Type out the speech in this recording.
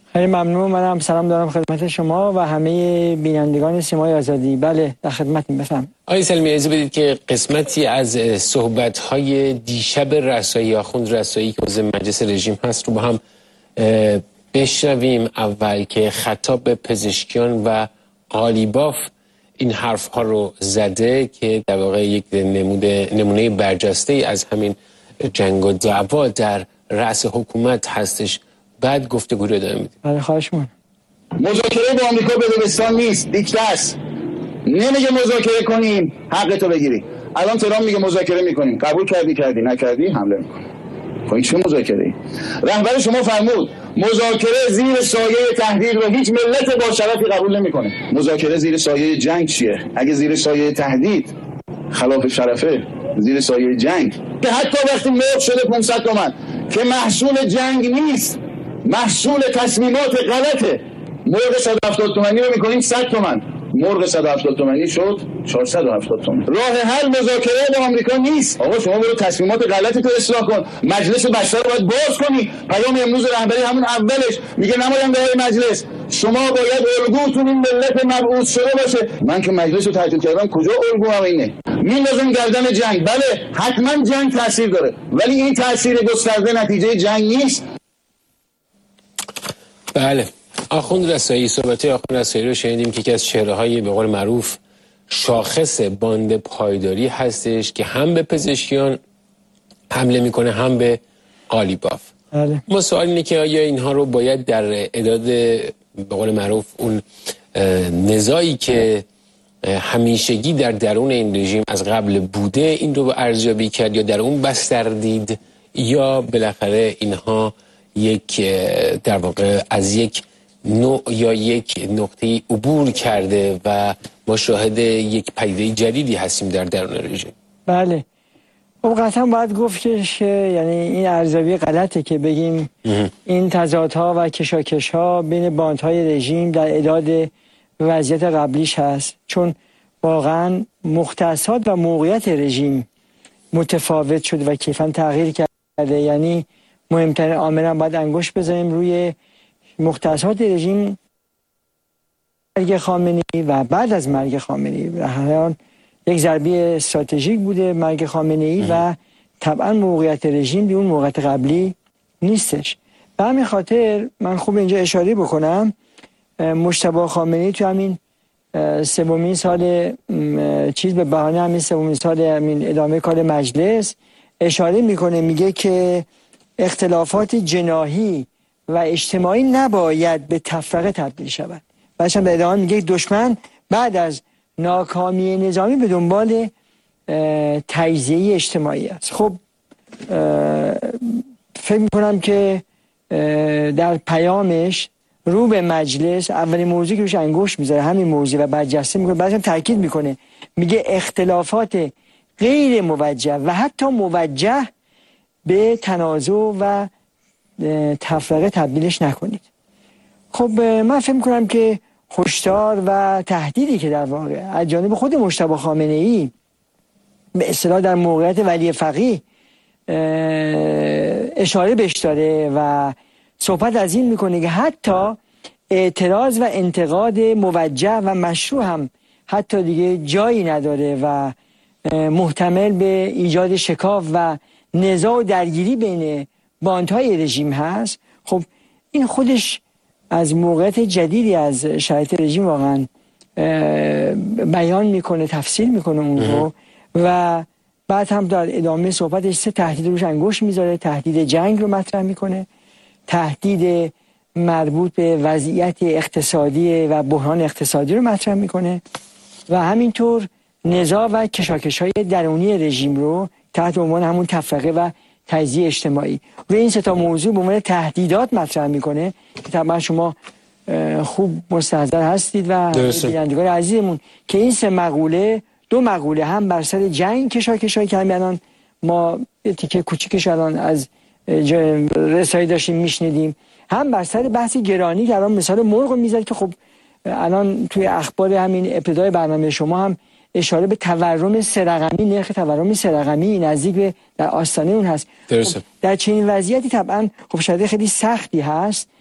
خیلی ممنون. منم سلام دارم خدمت شما و همه بینندگان سیمای آزادی. بله در خدمتتون. بفهم. آقای سلیمی اجازه بدید که قسمتی از صحبت‌های دیشب رسایی آخوند رسایی که عضو مجلس رژیم هست رو با هم بشنویم. اول که خطاب به پزشکیان و قالیباف این حرف‌ها رو زده که در واقع یک نمونه برجسته از همین جنگ و دعوا در رأس حکومت هستش. بعد گفتگو رو ادامه میدیم. بله خواهش می‌کنم. مذاکره با آمریکا بدبستان نیست، دیکته است. نمیگه مذاکره کنیم حقتو بگیری. الان ترامپ میگه مذاکره میکنیم، قبول کردی نکردی حمله میکنه. خب این چه مذاکره‌ای؟ رهبر شما فرمود مذاکره زیر سایه تهدید رو هیچ ملت با شرفی قبول نمیکنه. مذاکره زیر سایه جنگ چیه؟ اگه زیر سایه تهدید خلاف شرفه، زیر سایه جنگ که حتی وقتی مرغ شده 500 تومن که محصول جنگ نیست، محصول تصمیمات غلطه. مرغ 170 تومانی رو میکنیم 100 تومن، مرغ 170 تومانی شد 470 تومن. راه حل مذاکره با آمریکا نیست. آقا شما برو تصمیمات غلطی تو اصلاح کن، مجلس بشر رو باید باز کنی. پیام امروز رهبری همون اولش میگه نماینده‌های مجلس شما باید الگوتون این ملت مبعوث شده باشه. من که مجلس رو تعطیل کردم کجا الگوام اینه؟ میندازم گردن جنگ. بله حتما جنگ تاثیر داره، ولی این تاثیر گسترده نتیجه جنگ نیست. بله آخوند رسایی، صحبت آخوند رسایی رو شنیدیم که یکی از چهره‌های به قول معروف شاخص باند پایداری هستش که هم به پزشکیان حمله میکنه هم به قالیباف. بله. ما سوال اینه که آیا اینها رو باید در اعداد به قول معروف اون نزاعی که همیشگی در درون این رژیم از قبل بوده این رو ارزیابی کرد یا در اون بستر دید، یا بالاخره اینها یک در واقع از یک نوع یا یک نقطه عبور کرده و ما شاهد یک پدیده جدیدی هستیم در درون رژیم؟ بله خب قطعا باید گفت که یعنی این ارزیابی غلطه که بگیم این تضادها و کشاکش‌ها بین باندهای رژیم در اعداد وضعیت قبلیش هست، چون واقعا مختصات و موقعیت رژیم متفاوت شده و کیفاً تغییر کرده. یعنی مهمترین عامل باید انگشت بزنیم روی مختصات رژیم مرگ خامنه‌ای و بعد از مرگ خامنه‌ای. و هر یک ضربه استراتژیک بوده مرگ خامنه‌ای و طبعا موقعیت رژیم به اون موقعیت قبلی نیستش. به همین خاطر من خوب اینجا اشاره بکنم مجتبی خامنه‌ای تو همین سومین سال به بهانه همین سومین سال همین ادامه کار مجلس اشاره میکنه، میگه که اختلافات جناحی و اجتماعی نباید به تفرقه تبدیل شود. بعدش هم در ادامه میگه دشمن بعد از ناکامی نظامی به دنبال تجزیه اجتماعی است. خب فکر میکنم که در پیامش رو به مجلس اولین موضوعی که روش انگشت میذاره همین موضوع و برجسته میکنه، بعدش هم تاکید میکنه، میگه اختلافات غیر موجه و حتی موجه به تنازع و تفرقه تبدیلش نکنید. خب من فکر میکنم که هشدار و تهدیدی که در واقع از جانب خود مجتبی خامنه‌ای به اصطلاح در موقعیت ولی فقیه اشاره بهش داره و صحبت از این میکنه که حتی اعتراض و انتقاد موجه و مشروع هم حتی دیگه جایی نداره و محتمل به ایجاد شکاف و نزاع و درگیری بین باندهای رژیم هست. خب این خودش از موقعیت جدیدی از شرایط رژیم واقعا بیان میکنه، تفسیر میکنه اون رو و بعد هم در ادامه صحبتش سه تهدید روش انگشت میذاره. تهدید جنگ رو مطرح میکنه، تهدید مربوط به وضعیت اقتصادی و بحران اقتصادی رو مطرح میکنه و همینطور نزاع و کشاکش‌های درونی رژیم رو تحت عنوان همون تفرقه و تجزیه اجتماعی و این سه تا موضوع به عنوان تهدیدات مطرح میکنه که طبعا شما خوب مستحضر هستید و بینندگان عزیزمون که این سه مقوله، دو مقوله هم بر سر جنگ کشاکش‌های که الان ما تیکه کوچیکش الان از رسایی داشتیم میشنیدیم، هم بر سر بحث گرانی که الان مثال مرغ میزد که خب الان توی اخبار همین ابتدای برنامه شما هم اشاره به تورم سه‌رقمی، نرخ تورم سه‌رقمی نزدیک به در آستانه اون هست. خب در چنین وضعیتی طبعا خب شرایط خیلی سختی هست